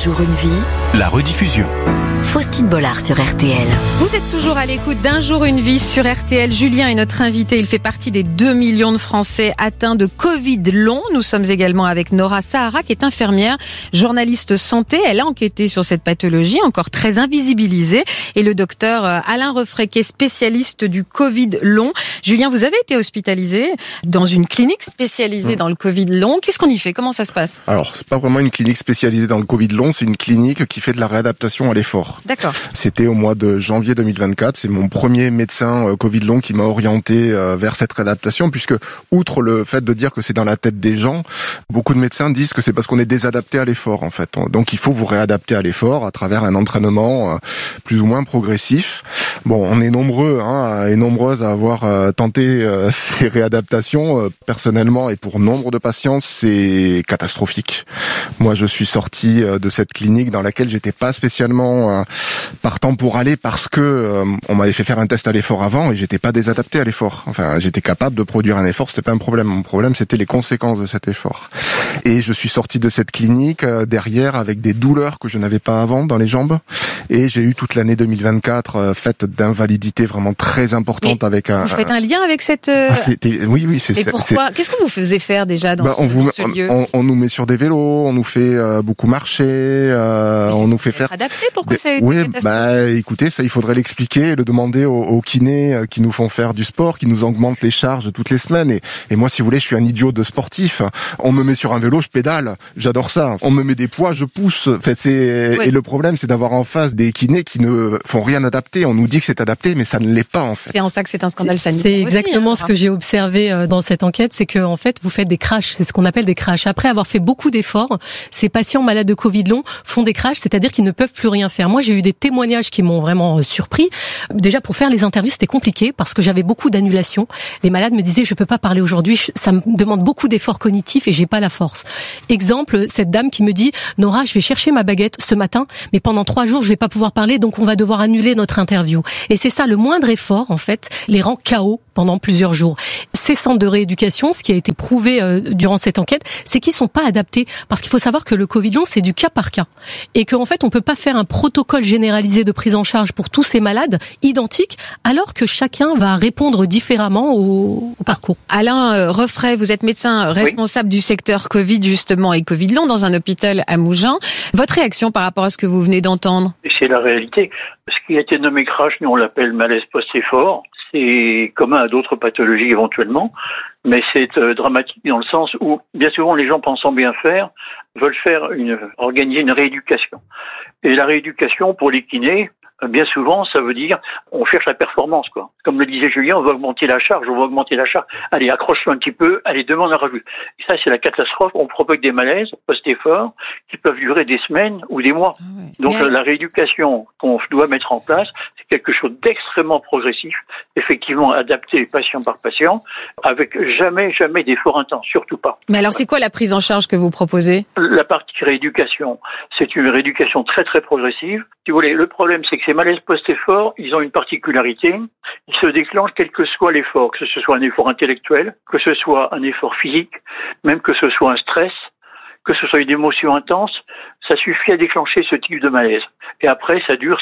jour une vie, la rediffusion. Faustine Bollard sur RTL. Vous êtes toujours à l'écoute d'Un jour une vie sur RTL. Julien est notre invité. Il fait partie des 2 millions de Français atteints de Covid long. Nous sommes également avec Nora Sahara, qui est infirmière, journaliste santé. Elle a enquêté sur cette pathologie, encore très invisibilisée. Et le docteur Alain Refray, qui est spécialiste du Covid long. Julien, vous avez été hospitalisé dans une clinique spécialisée dans le Covid long. Qu'est-ce qu'on y fait? Comment ça se passe? Alors, c'est pas vraiment une clinique spécialisée dans le Covid long, c'est une clinique qui fait de la réadaptation à l'effort. D'accord. C'était au mois de janvier 2024. C'est mon premier médecin Covid long qui m'a orienté vers cette réadaptation, puisque outre le fait de dire que c'est dans la tête des gens, beaucoup de médecins disent que c'est parce qu'on est désadapté à l'effort, en fait. Donc il faut vous réadapter à l'effort à travers un entraînement plus ou moins progressif. Bon, on est nombreux et nombreuses à avoir tenté ces réadaptations. Personnellement, et pour nombre de patients, c'est catastrophique. Moi, je suis sorti de cette clinique dans laquelle j'étais pas spécialement partant pour aller, parce que on m'avait fait faire un test à l'effort avant et j'étais pas désadapté à l'effort. Enfin, j'étais capable de produire un effort, c'était pas un problème. Mon problème, c'était les conséquences de cet effort. Et je suis sorti de cette clinique derrière avec des douleurs que je n'avais pas avant dans les jambes. Et j'ai eu toute l'année 2024 faite d'invalidité vraiment très importante. Mais avec un. Vous faites un lien avec cette. Oui, c'est. Et pourquoi? Qu'est-ce que vous faisiez faire déjà dans ce lieu? On nous met sur des vélos, on nous fait beaucoup marcher, on nous fait faire. Adapté, pourquoi ça a été écoutez, ça il faudrait l'expliquer, le demander aux kinés qui nous font faire du sport, qui nous augmentent les charges toutes les semaines. Et moi, si vous voulez, je suis un idiot de sportif. On me met sur un vélo, je pédale, j'adore ça. On me met des poids, je pousse. En fait, et le problème, c'est d'avoir en face des kinés qui ne font rien adapter. On nous dit que c'est adapté, mais ça ne l'est pas en fait. C'est en ça que c'est un scandale sanitaire. C'est exactement ce que j'ai observé dans cette enquête, c'est que en fait, vous faites des crashs. C'est ce qu'on appelle des crashs. Après avoir fait beaucoup d'efforts, ces patients malades de Covid long font des crashs, c'est-à-dire qu'ils ne peuvent plus rien faire. Moi, j'ai eu des témoignages qui m'ont vraiment surpris. Déjà, pour faire les interviews, c'était compliqué parce que j'avais beaucoup d'annulations. Les malades me disaient, je peux pas parler aujourd'hui, ça me demande beaucoup d'efforts cognitifs et j'ai pas la force. Exemple, cette dame qui me dit, Nora, je vais chercher ma baguette ce matin, mais pendant 3 jours, je vais pas pouvoir parler, donc on va devoir annuler notre interview. Et c'est ça, le moindre effort, en fait, les rend KO pendant plusieurs jours. Ces centres de rééducation, ce qui a été prouvé durant cette enquête, c'est qu'ils sont pas adaptés, parce qu'il faut savoir que le Covid long, c'est du cas par cas. Et qu'en fait, on peut pas faire un protocole généralisé de prise en charge pour tous ces malades identiques, alors que chacun va répondre différemment au parcours. Alain Refray, vous êtes médecin responsable du secteur Covid justement et Covid long dans un hôpital à Mougins. Votre réaction par rapport à ce que vous venez d'entendre? C'est la réalité. Ce qui a été nommé crash, nous on l'appelle malaise post-effort. C'est commun à d'autres pathologies éventuellement, mais c'est dramatique dans le sens où bien souvent les gens pensant bien faire veulent organiser une rééducation. Et la rééducation pour les kinés, bien souvent, ça veut dire on cherche la performance, quoi. Comme le disait Julien, on va augmenter la charge. Allez, accroche-toi un petit peu. Allez, demande un rajout. Et ça, c'est la catastrophe. On provoque des malaises post-effort qui peuvent durer des semaines ou des mois. Donc, la rééducation qu'on doit mettre en place, c'est quelque chose d'extrêmement progressif, effectivement adapté patient par patient, avec jamais d'effort intense, surtout pas. Mais alors, c'est quoi la prise en charge que vous proposez? La partie rééducation, c'est une rééducation très très progressive. Si vous voulez, le problème, c'est que ces malaises post-effort, ils ont une particularité. Ils se déclenchent quel que soit l'effort, que ce soit un effort intellectuel, que ce soit un effort physique, même que ce soit un stress, que ce soit une émotion intense, ça suffit à déclencher ce type de malaise. Et après, ça dure.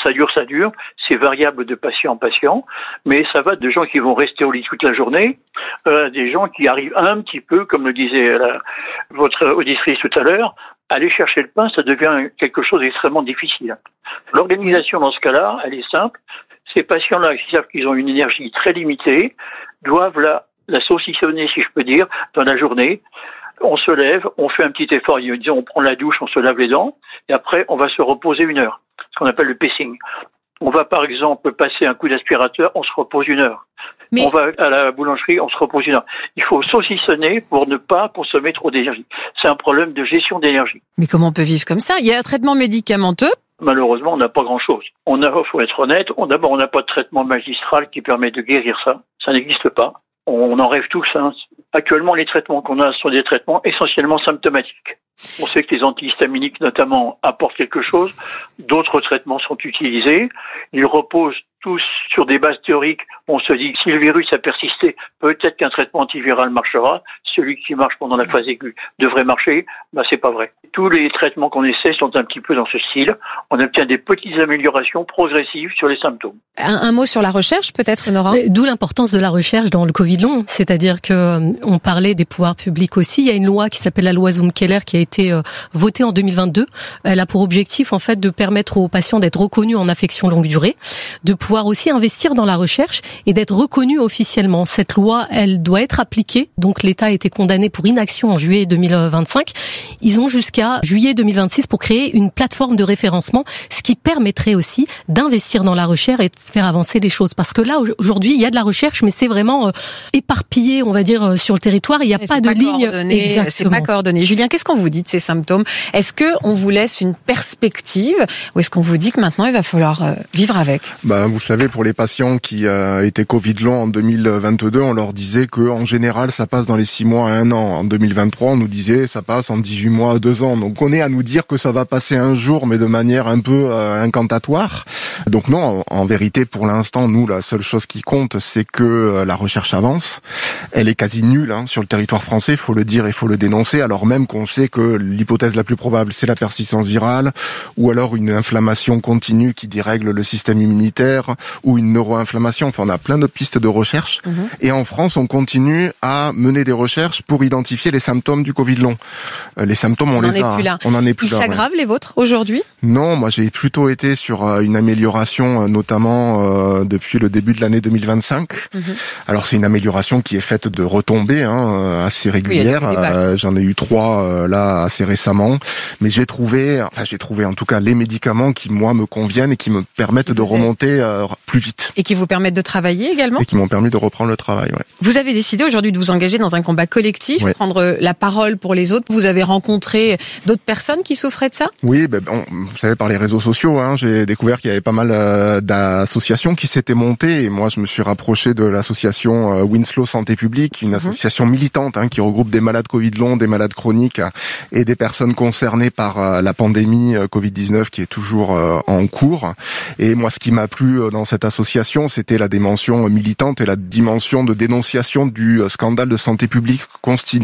C'est variable de patient en patient, mais ça va de gens qui vont rester au lit toute la journée, des gens qui arrivent un petit peu, comme le disait votre auditrice tout à l'heure, aller chercher le pain, ça devient quelque chose d'extrêmement difficile. L'organisation dans ce cas-là, elle est simple. Ces patients-là qui savent qu'ils ont une énergie très limitée doivent la saucissonner, si je peux dire, dans la journée. On se lève, on fait un petit effort, disons, on prend la douche, on se lave les dents, et après, on va se reposer 1 heure, ce qu'on appelle le pacing. On va, par exemple, passer un coup d'aspirateur, on se repose 1 heure. On va à la boulangerie, on se repose 1 heure. Il faut saucissonner pour ne pas consommer trop d'énergie. C'est un problème de gestion d'énergie. Mais comment on peut vivre comme ça? Il y a un traitement médicamenteux? Malheureusement, on n'a pas grand-chose. Faut être honnête, d'abord, on n'a pas de traitement magistral qui permet de guérir ça. Ça n'existe pas. On en rêve tous. Actuellement, les traitements qu'on a sont des traitements essentiellement symptomatiques. On sait que les antihistaminiques, notamment, apportent quelque chose. D'autres traitements sont utilisés. Ils reposent tous sur des bases théoriques On se dit que si le virus a persisté, peut-être qu'un traitement antiviral marchera. Celui qui marche pendant la phase aiguë devrait marcher. C'est pas vrai. Tous les traitements qu'on essaie sont un petit peu dans ce style. On obtient des petites améliorations progressives sur les symptômes. Un mot sur la recherche, peut-être, Nora? D'où l'importance de la recherche dans le Covid long. C'est-à-dire que on parlait des pouvoirs publics aussi. Il y a une loi qui s'appelle la loi Zoom-Keller qui a été votée en 2022. Elle a pour objectif, en fait, de permettre aux patients d'être reconnus en affection longue durée, de pouvoir aussi investir dans la recherche et d'être reconnus officiellement. Cette loi, elle doit être appliquée. Donc, l'État a été condamné pour inaction en juillet 2025. Ils ont jusqu'à juillet 2026 pour créer une plateforme de référencement, ce qui permettrait aussi d'investir dans la recherche et de faire avancer les choses. Parce que là, aujourd'hui, il y a de la recherche, mais c'est vraiment éparpillé, on va dire, sur le territoire. Il n'y a pas de ligne. Exactement. C'est pas coordonné. Julien, qu'est-ce qu'on vous dit de ces symptômes? Est-ce que on vous laisse une perspective ou est-ce qu'on vous dit que maintenant il va falloir vivre avec? Vous savez, pour les patients qui étaient Covid long en 2022, on leur disait que en général ça passe dans les 6 mois à 1 an. En 2023, on nous disait ça passe en 18 mois à 2 ans. Donc on est à nous dire que ça va passer un jour, mais de manière un peu incantatoire. Donc non, en vérité, pour l'instant, nous, la seule chose qui compte, c'est que la recherche avance. Elle est quasi nulle sur le territoire français, il faut le dire, il faut le dénoncer, alors même qu'on sait que l'hypothèse la plus probable, c'est la persistance virale, ou alors une inflammation continue qui dérègle le système immunitaire, ou une neuroinflammation. Enfin, on a plein de pistes de recherche. Et en France, on continue à mener des recherches pour identifier les symptômes du Covid long. Les symptômes, on les a. On en est plus là. Ils s'aggravent, les vôtres, aujourd'hui? Non, moi j'ai plutôt été sur une amélioration, notamment depuis le début de l'année 2025. Alors c'est une amélioration qui est faite de retombées assez régulières. J'en ai eu 3 là assez récemment, mais j'ai trouvé en tout cas les médicaments qui moi me conviennent et qui me permettent de remonter plus vite. Et qui vous permettent de travailler également? Et qui m'ont permis de reprendre le travail, ouais. Vous avez décidé aujourd'hui de vous engager dans un combat collectif, prendre la parole pour les autres. Vous avez rencontré d'autres personnes qui souffraient de ça? Oui, vous savez, par les réseaux sociaux, j'ai découvert qu'il y avait pas mal d'associations qui s'étaient montées, et moi je me suis rapproché de l'association Winslow Santé Publique, une association militante qui regroupe des malades Covid long, des malades chroniques et des personnes concernées par la pandémie Covid-19 qui est toujours en cours. Et moi, ce qui m'a plu dans cette association, c'était la dimension militante et la dimension de dénonciation du scandale de santé publique